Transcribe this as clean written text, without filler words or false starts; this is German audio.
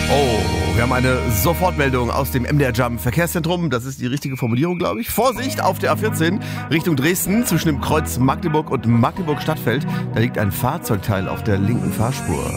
Oh, wir haben eine Sofortmeldung aus dem MDR Jump Verkehrszentrum. Das ist die richtige Formulierung, glaube ich. Vorsicht auf der A14 Richtung Dresden zwischen dem Kreuz Magdeburg und Magdeburg Stadtfeld. Da liegt ein Fahrzeugteil auf der linken Fahrspur.